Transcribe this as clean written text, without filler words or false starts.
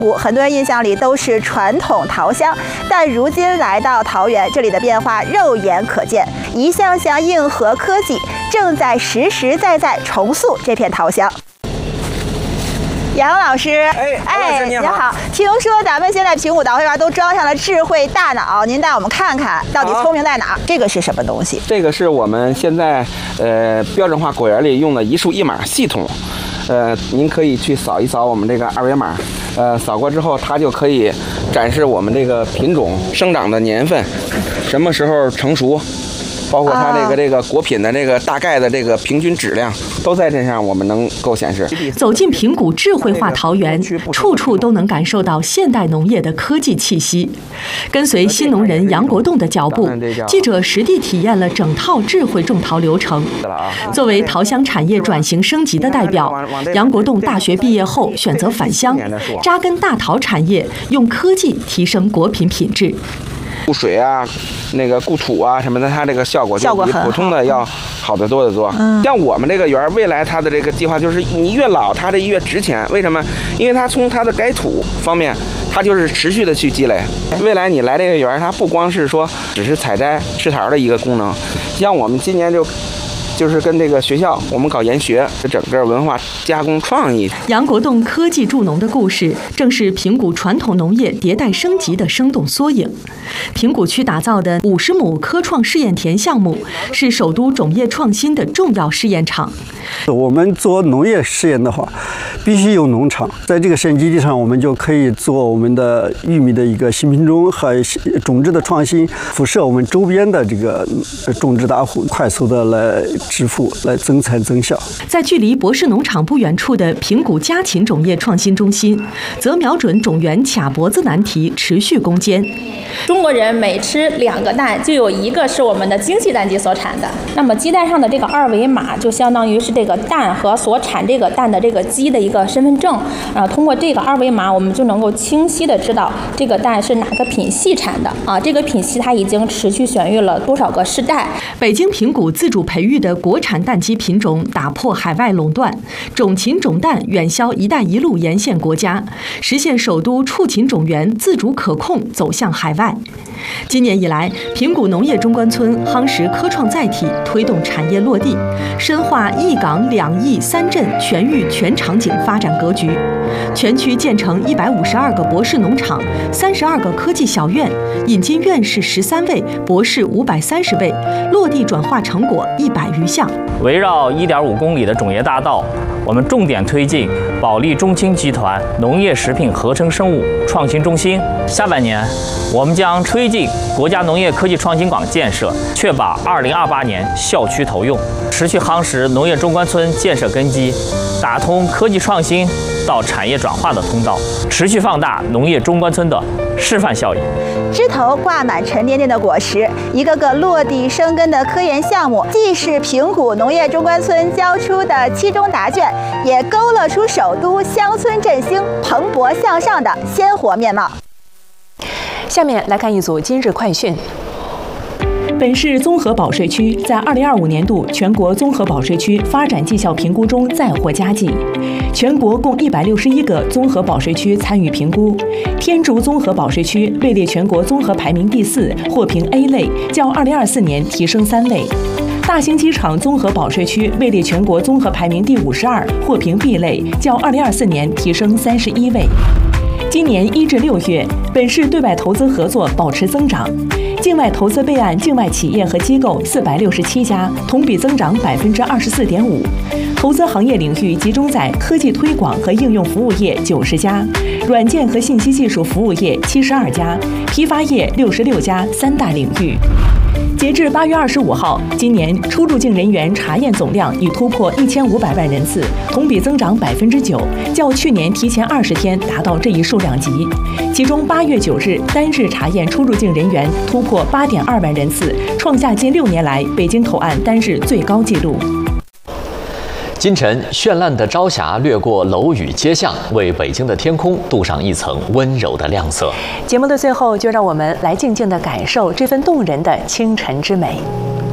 很多人印象里都是传统桃乡，但如今来到桃园，这里的变化肉眼可见，一项项硬核科技正在实实在在重塑这片桃乡。杨老师， 你好。 听说咱们现在平谷桃花源都装上了智慧大脑，您带我们看看到底聪明在哪儿？这个是什么东西？ 这个是我们现在标准化果园里用的一树一码系统。您可以去扫一扫我们这个二维码，扫过之后，它就可以展示我们这个品种生长的年份，什么时候成熟，包括它这个果品的这个大概的这个平均质量，都在这上我们能够显示。 走进平谷智慧化桃园，处处都能感受到现代农业的科技气息。跟随新农人杨国栋的脚步，记者实地体验了整套智慧种桃流程。作为桃乡产业转型升级的代表，杨国栋大学毕业后选择返乡，扎根大桃产业，用科技提升果品品质。 固水啊，那个固土啊什么的，它这个效果就比普通的要好得多得多。像我们这个园，未来它的这个计划就是你越老，它这越值钱。为什么？因为它从它的改土方面，它就是持续的去积累。未来你来这个园，它不光是说只是采摘吃桃的一个功能，像我们今年就是跟这个学校，我们搞研学，整个文化加工创意。 杨国栋科技助农的故事，正是平谷传统农业迭代升级的生动缩影。平谷区打造的50亩科创试验田项目，是首都种业创新的重要试验场。 我们做农业试验的话，必须有农场，在这个试验基地上，我们就可以做我们的玉米的一个新品种和种质的创新，辐射我们周边的这个种植大户，快速的来致富，来增产增效。 在距离博士农场不远处的平谷家禽种业创新中心，则瞄准种源卡脖子难题，持续攻坚。 中国人每吃2个蛋，就有1个是我们的精细蛋鸡所产的。那么鸡蛋上的这个二维码，就相当于是这个蛋和所产这个蛋的这个鸡的一个身份证。通过这个二维码，我们就能够清晰的知道这个蛋是哪个品系产的啊。这个品系它已经持续选育了多少个世代。 北京平谷自主培育的国产蛋鸡品种打破海外垄断，种禽种蛋远销“一带一路”沿线国家，实现首都畜禽种源自主可控走向海外。今年以来，平谷农业中关村夯实科创载体，推动产业落地，深化1岗2翼3镇全域全场景发展格局。全区建成152个博士农场，32个科技小院，引进院士13位，博士530位，落地转化成果100余项。 围绕1.5公里的种业大道，我们重点推进保利中青集团农业食品合成生物创新中心。下半年，我们将推进国家农业科技创新馆建设，确保2028年校区投用，持续夯实农业中关村建设根基，打通科技创新到产业转化的通道，持续放大农业中关村的示范效应。 枝头挂满沉甸甸的果实，一个个落地生根的科研项目，既是平谷农业中关村交出的期中答卷，也勾勒出首都乡村振兴、蓬勃向上的鲜活面貌。 下面来看一组今日快讯。 本市综合保税区在2025年度全国综合保税区发展绩效评估中再获佳绩，全国共161个综合保税区参与评估。天竺综合保税区位列全国综合排名第4，获评 A 类，较2024年提升3位。大兴机场综合保税区位列全国综合排名第52，获评 B 类，较2024年提升31位。今年1至6月，本市对外投资合作保持增长，境外投资备案境外企业和机构467家，同比增长24.5%。投资行业领域集中在科技推广和应用服务业90家，软件和信息技术服务业72家，批发业66家，3大领域。截至8月25号，今年出入境人员查验总量已突破1500万人次，同比增长9%，较去年提前20天达到这一数量级。其中8月9日单日查验出入境人员突破8.2万人次，创下近6年来北京口岸单日最高纪录。 今晨，绚烂的朝霞掠过楼宇街巷，为北京的天空镀上一层温柔的亮色。 节目的最后，就让我们来静静地感受这份动人的清晨之美。